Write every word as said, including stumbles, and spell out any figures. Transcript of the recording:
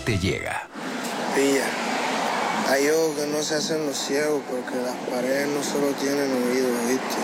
te llega. Pilla, hay ojos que no se hacen los ciegos porque las paredes no solo tienen oídos, ¿viste?